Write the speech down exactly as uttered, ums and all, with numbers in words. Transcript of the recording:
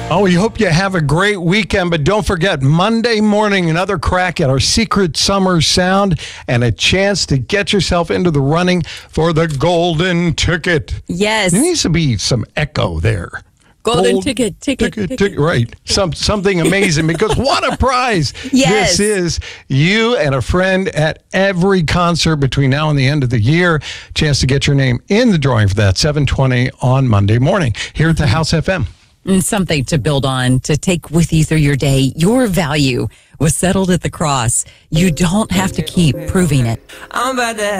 Oh, we hope you have a great weekend, but don't forget, Monday morning, another crack at our secret summer sound and a chance to get yourself into the running for the golden ticket. Yes. There needs to be some echo there. Golden Gold ticket, ticket, ticket, ticket. ticket. Right. Some, something amazing, because what a prize. Yes. This is you and a friend at every concert between now and the end of the year. Chance to get your name in the drawing for that, seven twenty on Monday morning here at the House F M. And something to build on, to take with you through your day. Your value was settled at the cross. You don't have to keep proving it. I'm about to